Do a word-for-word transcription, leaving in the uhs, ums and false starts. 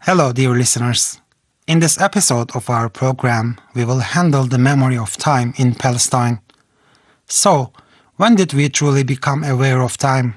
Hello, dear listeners. In this episode of our program, we will handle the memory of time in Palestine. So, when did we truly become aware of time?